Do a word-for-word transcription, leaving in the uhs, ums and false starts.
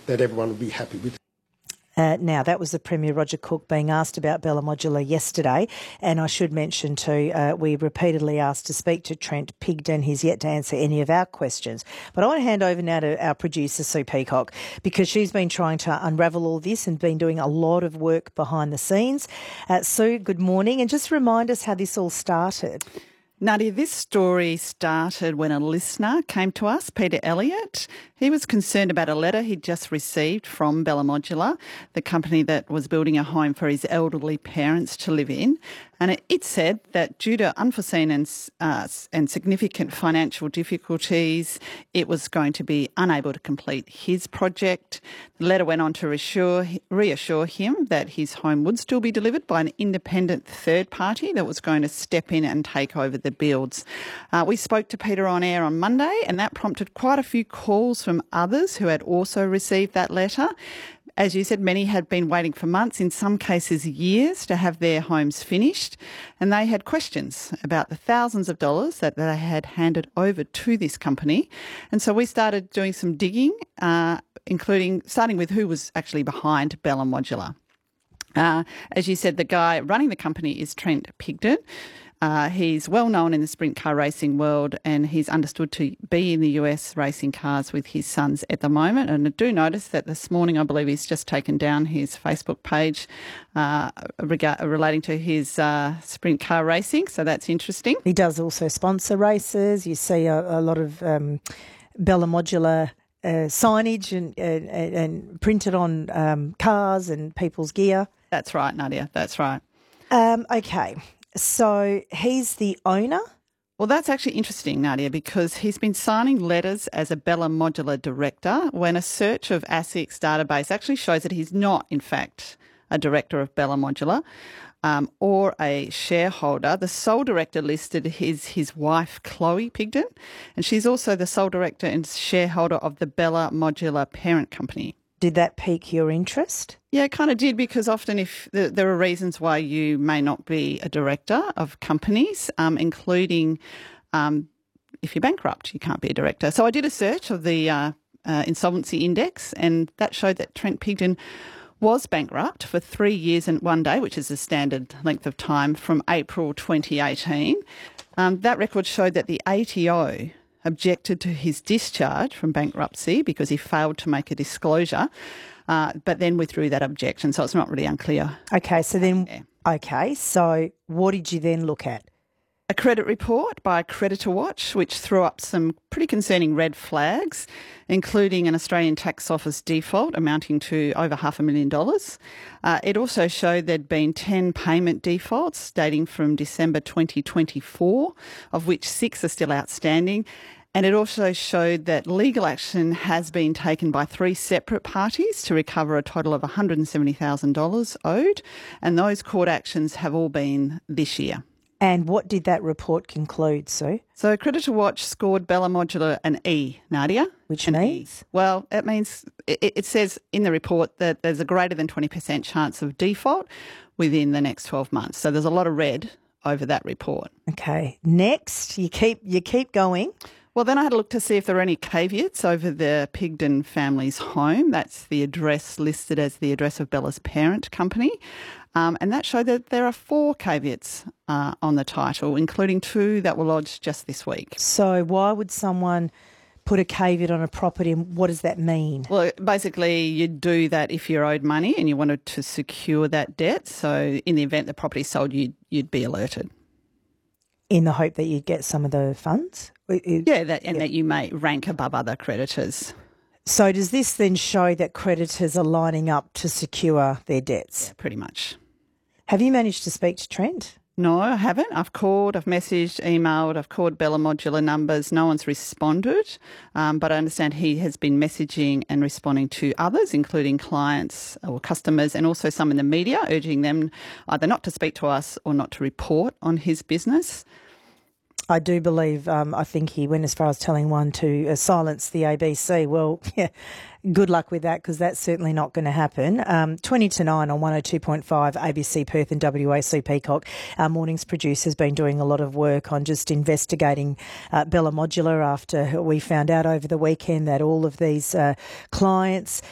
that everyone will be happy with. Uh, now, that was the Premier Roger Cook being asked about Bella Modular yesterday, and I should mention too, uh, we repeatedly asked to speak to Trent Pigden. He's yet to answer any of our questions. But I want to hand over now to our producer, Sue Peacock, because she's been trying to unravel all this and been doing a lot of work behind the scenes. Uh, Sue, good morning, and just remind us how this all started. Nadia, this story started when a listener came to us, Peter Elliott. He was concerned about a letter he'd just received from Bella Modular, the company that was building a home for his elderly parents to live in. And it, it said that due to unforeseen and, uh, and significant financial difficulties, it was going to be unable to complete his project. The letter went on to reassure, reassure him that his home would still be delivered by an independent third party that was going to step in and take over the builds. Uh, we spoke to Peter on air on Monday, and that prompted quite a few calls from others who had also received that letter. As you said, many had been waiting for months, in some cases years, to have their homes finished, and they had questions about the thousands of dollars that they had handed over to this company. And so we started doing some digging, uh, including starting with who was actually behind Bella Modular. Uh, as you said, the guy running the company is Trent Pigden. Uh, he's well known in the sprint car racing world, and he's understood to be in the U S racing cars with his sons at the moment. And I do notice that this morning, I believe he's just taken down his Facebook page uh, rega- relating to his uh, sprint car racing. So that's interesting. He does also sponsor races. You see a, a lot of um, Bella Modular uh, signage and, and, and printed on um, cars and people's gear. That's right, Nadia. That's right. Um, okay. So he's the owner? Well, that's actually interesting, Nadia, because he's been signing letters as a Bella Modular director when a search of ASIC's database actually shows that he's not, in fact, a director of Bella Modular um, or a shareholder. The sole director listed is his wife, Chloe Pigden, and she's also the sole director and shareholder of the Bella Modular parent company. Did that pique your interest? Yeah, it kind of did, because often if the, there are reasons why you may not be a director of companies, um, including um, if you're bankrupt, you can't be a director. So I did a search of the uh, uh, insolvency index, and that showed that Trent Pigden was bankrupt for three years and one day, which is the standard length of time, from April twenty eighteen. Um, that record showed that the A T O objected to his discharge from bankruptcy because he failed to make a disclosure, uh, but then withdrew that objection. So it's not really unclear. Okay, so then, yeah. okay, so what did you then look at? A credit report by Creditor Watch, which threw up some pretty concerning red flags, including an Australian Tax Office default amounting to over half a million dollars. Uh, it also showed there'd been ten payment defaults dating from December twenty twenty-four, of which six are still outstanding. And it also showed that legal action has been taken by three separate parties to recover a total of one hundred seventy thousand dollars owed, and those court actions have all been this year. And what did that report conclude, Sue? So Creditor Watch scored Bella Modular an E, Nadia. Which an means? E. Well, it means, it, it says in the report that there's a greater than twenty percent chance of default within the next twelve months. So there's a lot of red over that report. Okay. Next, you keep you keep going. Well, then I had a look to see if there were any caveats over the Pigden family's home. That's the address listed as the address of Bella's parent company. Um, and that showed that there are four caveats uh, on the title, including two that were lodged just this week. So why would someone put a caveat on a property, and what does that mean? Well, basically you'd do that if you're owed money and you wanted to secure that debt. So in the event the property sold, you'd, you'd be alerted. In the hope that you'd get some of the funds? Yeah, that, and yeah. that you may rank above other creditors. So does this then show that creditors are lining up to secure their debts? Yeah, pretty much. Have you managed to speak to Trent? No, I haven't. I've called, I've messaged, emailed, I've called Bella Modular numbers. No one's responded, um, but I understand he has been messaging and responding to others, including clients or customers, and also some in the media, urging them either not to speak to us or not to report on his business. I do believe, um, I think he went as far as telling one to uh, silence the A B C. Well, yeah, good luck with that, because that's certainly not going to happen. Um, twenty to nine on one oh two point five A B C Perth and W A. Sue Peacock, our morning's producer, has been doing a lot of work on just investigating uh, Bella Modular after we found out over the weekend that all of these uh, clients